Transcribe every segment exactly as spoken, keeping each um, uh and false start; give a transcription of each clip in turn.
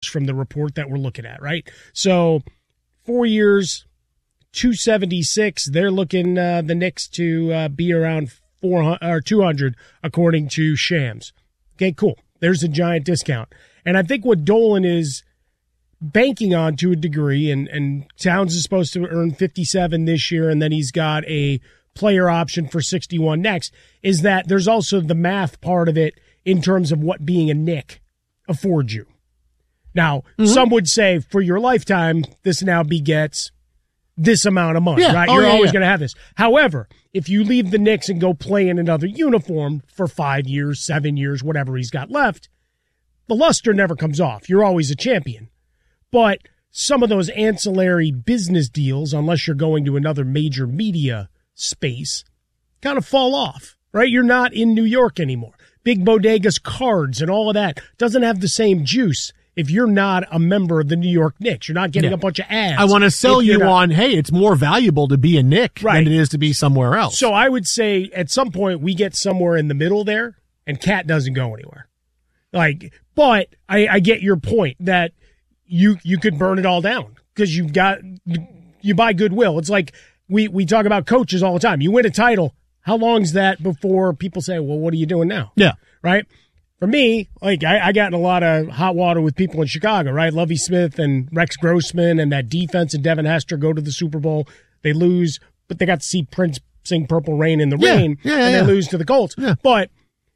from the report that we're looking at, right? So four years, two seventy-six. They're looking uh, the Knicks to uh, be around four hundred or two hundred, according to Shams. Okay, cool. There's a giant discount. And I think what Dolan is banking on to a degree, and, and Towns is supposed to earn fifty-seven this year, and then he's got a player option for sixty-one next, is that there's also the math part of it in terms of what being a Knick affords you. Now, mm-hmm. some would say for your lifetime, this now begets this amount of money, yeah. right? Oh, You're yeah, always yeah. going to have this. However, if you leave the Knicks and go play in another uniform for five years, seven years, whatever he's got left, the luster never comes off. You're always a champion. But some of those ancillary business deals, unless you're going to another major media space, kind of fall off, right? You're not in New York anymore. Big bodegas, cards, and all of that doesn't have the same juice if you're not a member of the New York Knicks. You're not getting yeah. a bunch of ads. I want to sell you not, on, hey, it's more valuable to be a Knick right. than it is to be somewhere else. So I would say at some point we get somewhere in the middle there, and Cat doesn't go anywhere. Like, but I, I get your point that you you could burn it all down because you've got you buy goodwill. It's like we we talk about coaches all the time. You win a title. How long's that before people say, well, what are you doing now? Yeah. Right? For me, like I, I got in a lot of hot water with people in Chicago, right? Lovie Smith and Rex Grossman and that defense and Devin Hester go to the Super Bowl. They lose, but they got to see Prince sing Purple Rain in the yeah. rain, yeah, and yeah. they lose to the Colts. Yeah. But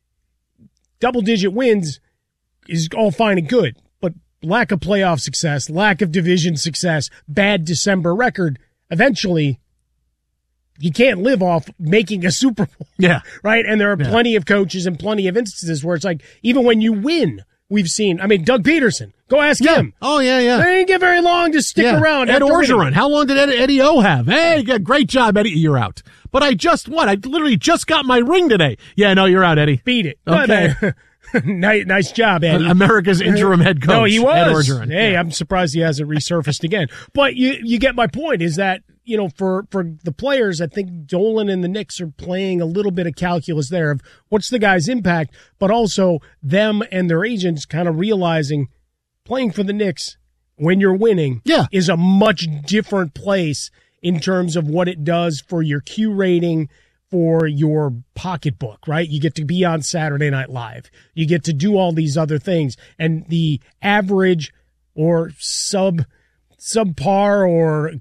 double-digit wins is all fine and good. But lack of playoff success, lack of division success, bad December record, eventually you can't live off making a Super Bowl. Yeah. Right? And there are yeah. plenty of coaches and plenty of instances where it's like, even when you win, we've seen, I mean, Doug Peterson, go ask yeah. him. Oh, yeah, yeah. They didn't get very long to stick yeah. around. Ed after Orgeron. winning. How long did Ed, Eddie O have? Hey, great job, Eddie. You're out. But I just, what? I literally just got my ring today. Yeah, no, you're out, Eddie. Beat it. Okay. nice, nice job, Eddie. America's interim head coach. No, he was. Ed Orgeron. Hey, yeah. I'm surprised he hasn't resurfaced again. But you, you get my point, is that, you know, for, for the players, I think Dolan and the Knicks are playing a little bit of calculus there of what's the guy's impact, but also them and their agents kind of realizing playing for the Knicks when you're winning yeah. is a much different place in terms of what it does for your Q rating, for your pocketbook, right? You get to be on Saturday Night Live. You get to do all these other things. And the average or sub subpar or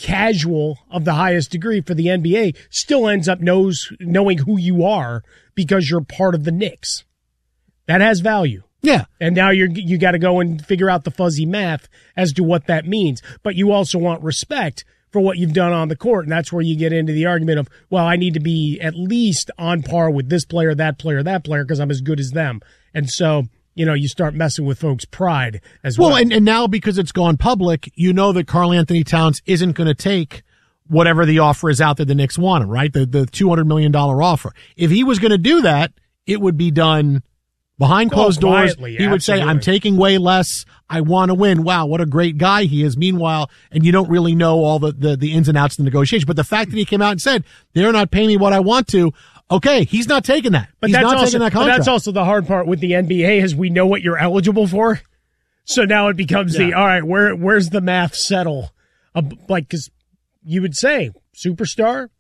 casual of the highest degree for the N B A still ends up knows knowing who you are because you're part of the Knicks. That has value. Yeah. And now you're you got to go and figure out the fuzzy math as to what that means. But you also want respect for what you've done on the court, and that's where you get into the argument of, well, I need to be at least on par with this player, that player, that player, because I'm as good as them. And so, you know, you start messing with folks' pride as well. Well, and, and now because it's gone public, you know that Karl Anthony Towns isn't going to take whatever the offer is out there the Knicks want him, right? The the two hundred million dollars offer. If he was going to do that, it would be done behind closed oh, doors. quietly, He would absolutely. say, I'm taking way less. I want to win. Wow, what a great guy he is. Meanwhile, and you don't really know all the, the, the ins and outs of the negotiation. But the fact that he came out and said, they're not paying me what I want to, okay, he's not taking that. But he's that's not also, taking that but contract. that's also the hard part with the N B A is we know what you're eligible for. So now it becomes the, Yeah. all right, where where's the math settle? Uh, like, because you would say, superstar,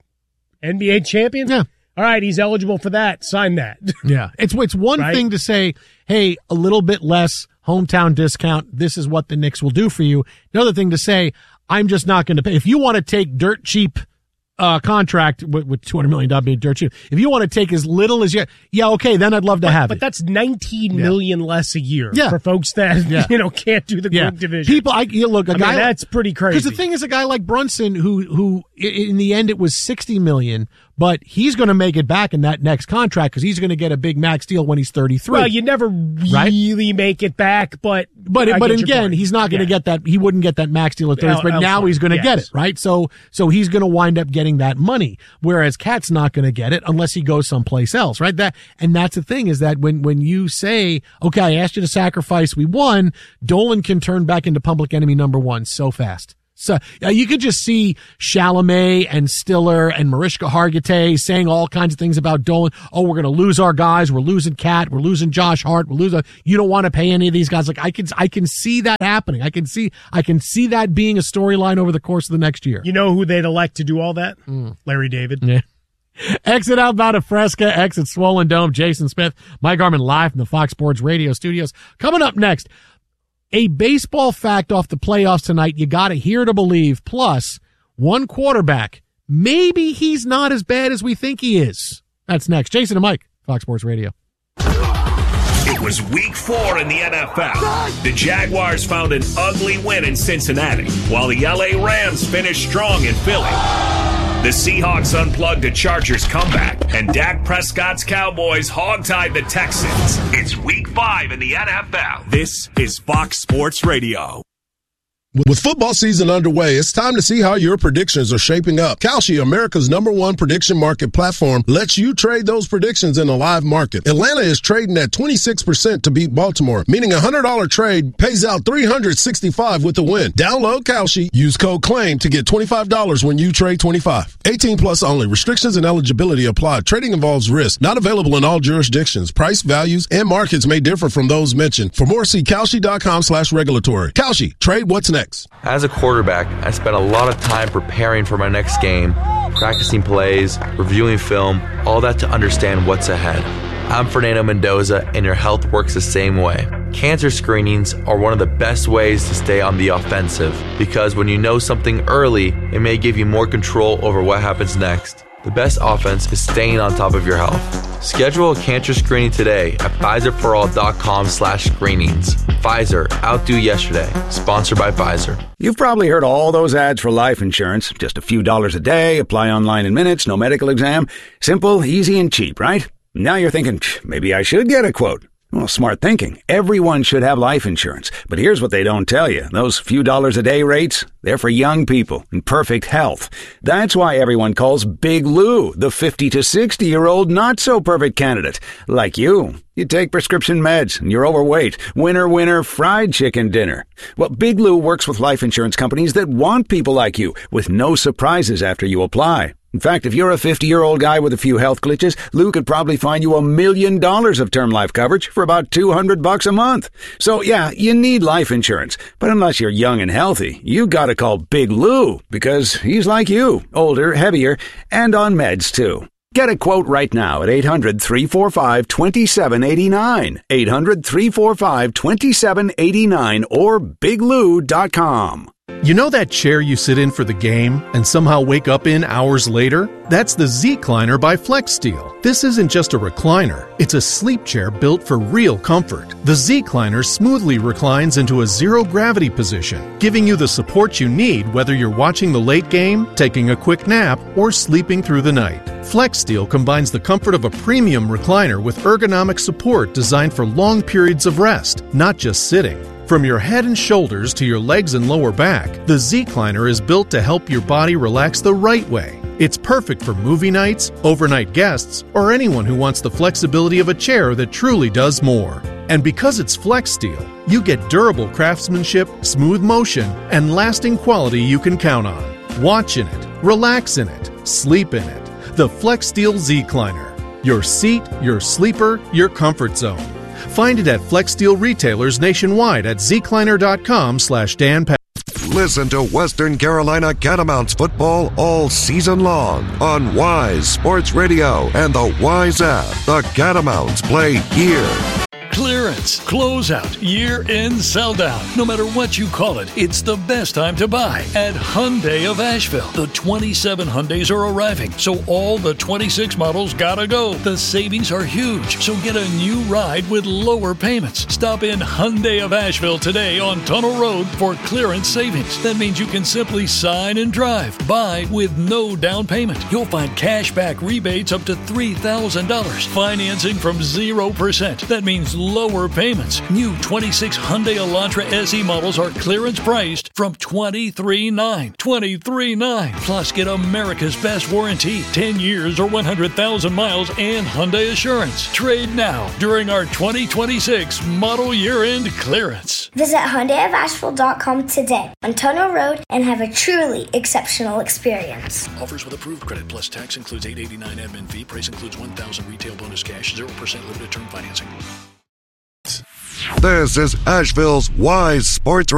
N B A champion? Yeah. All right, he's eligible for that. Sign that. Yeah. It's it's one Right? thing to say, hey, a little bit less hometown discount. This is what the Knicks will do for you. Another thing to say, I'm just not going to pay. If you want to take dirt cheap uh contract with, with two hundred million dollars being dirt cheap, if you want to take as little as you, yeah, okay, then I'd love to have But it. that's nineteen million less a year Yeah. for folks that, Yeah. you know, can't do the Yeah. group division. People, I you look, a I guy mean, that's pretty crazy. Because the thing is, a guy like Brunson, who who i- in the end it was sixty million, but he's going to make it back in that next contract because he's going to get a big max deal when he's thirty-three. Well, you never really make it back, but But I but get your again, point. he's not going to Yeah. get that. He wouldn't get that max deal at thirty, El- but now elsewhere, he's going to yes. get it, right? So so he's going to wind up getting that money, whereas Cat's not going to get it unless he goes someplace else, right? That and that's the thing is that when when you say, okay, I asked you to sacrifice, we won, Dolan can turn back into public enemy number one so fast. So uh, you could just see Chalamet and Stiller and Mariska Hargitay saying all kinds of things about Dolan. Oh, we're going to lose our guys. We're losing Cat. We're losing Josh Hart. We're losing. You don't want to pay any of these guys. Like I can, I can see that happening. I can see, I can see that being a storyline over the course of the next year. You know who they'd elect to do all that? Mm. Larry David. Yeah. Exit outbound of Fresca, exit Swollen Dome. Jason Smith, Mike Garman live from the Fox Sports Radio studios. Coming up next, a baseball fact off the playoffs tonight. You got to hear to believe. Plus, one quarterback. Maybe he's not as bad as we think he is. That's next. Jason and Mike, Fox Sports Radio. It was week four in the N F L. The Jaguars found an ugly win in Cincinnati, while the L A Rams finished strong in Philly. The Seahawks unplugged a Chargers comeback, and Dak Prescott's Cowboys hogtied the Texans. It's week five in the N F L. This is Fox Sports Radio. With football season underway, it's time to see how your predictions are shaping up. Kalshi, America's number one prediction market platform, lets you trade those predictions in a live market. Atlanta is trading at twenty-six percent to beat Baltimore, meaning a one hundred dollars trade pays out three hundred sixty-five dollars with the win. Download Kalshi, use code CLAIM to get twenty-five dollars when you trade twenty-five. eighteen plus only. Restrictions and eligibility apply. Trading involves risk. Not available in all jurisdictions. Price, values, and markets may differ from those mentioned. For more, see Kalshi.com slash regulatory. Kalshi, trade what's next. As a quarterback, I spent a lot of time preparing for my next game, practicing plays, reviewing film, all that to understand what's ahead. I'm Fernando Mendoza, and your health works the same way. Cancer screenings are one of the best ways to stay on the offensive, because when you know something early, it may give you more control over what happens next. The best offense is staying on top of your health. Schedule a cancer screening today at Pfizerforall.com slash screenings. Pfizer, outdo yesterday. Sponsored by Pfizer. You've probably heard all those ads for life insurance. Just a few dollars a day, apply online in minutes, no medical exam. Simple, easy, and cheap, right? Now you're thinking, maybe I should get a quote. Well, smart thinking. Everyone should have life insurance. But here's what they don't tell you. Those few dollars a day rates, they're for young people in perfect health. That's why everyone calls Big Lou the fifty to sixty-year-old not-so-perfect candidate. Like you. You take prescription meds and you're overweight. Winner, winner, fried chicken dinner. Well, Big Lou works with life insurance companies that want people like you with no surprises after you apply. In fact, if you're a fifty-year-old guy with a few health glitches, Lou could probably find you a million dollars of term life coverage for about two hundred bucks a month. So yeah, you need life insurance. But unless you're young and healthy, you gotta call Big Lou because he's like you, older, heavier, and on meds too. Get a quote right now at eight hundred, three four five, two seven eight nine, eight hundred, three four five, two seven eight nine or big lou dot com. You know that chair you sit in for the game and somehow wake up in hours later? That's the Z-Cliner by FlexSteel. This isn't just a recliner. It's a sleep chair built for real comfort. The Z-Cliner smoothly reclines into a zero-gravity position, giving you the support you need whether you're watching the late game, taking a quick nap, or sleeping through the night. FlexSteel combines the comfort of a premium recliner with ergonomic support designed for long periods of rest, not just sitting. From your head and shoulders to your legs and lower back, the Z-Cliner is built to help your body relax the right way. It's perfect for movie nights, overnight guests, or anyone who wants the flexibility of a chair that truly does more. And because it's FlexSteel, you get durable craftsmanship, smooth motion, and lasting quality you can count on. Watch in it, relax in it, sleep in it. The FlexSteel Z-Cliner. Your seat, your sleeper, your comfort zone. Find it at FlexSteel retailers nationwide at zcliner.com slash Dan Pat. Listen to Western Carolina Catamounts football all season long on Wise Sports Radio and the Wise app. The Catamounts play here. Clearance, closeout, year-end sell-down. No matter what you call it, it's the best time to buy at Hyundai of Asheville. The twenty-seven Hyundais are arriving, so all the twenty-six models gotta go. The savings are huge, so get a new ride with lower payments. Stop in Hyundai of Asheville today on Tunnel Road for clearance savings. That means you can simply sign and drive. Buy with no down payment. You'll find cash back rebates up to three thousand dollars. Financing from zero percent. That means lower payments. New twenty-six Hyundai Elantra S E models are clearance priced from twenty-three thousand nine hundred dollars. twenty-three thousand nine hundred dollars. Plus, get America's best warranty, ten years or one hundred thousand miles, and Hyundai Assurance. Trade now during our twenty twenty-six model year-end clearance. Visit Hyundai of Asheville dot com today on Tono Road and have a truly exceptional experience. Offers with approved credit plus tax includes eight dollars and eighty-nine cents admin fee. Price includes one thousand dollars retail bonus cash, zero percent limited term financing. This is Asheville's Wise Sports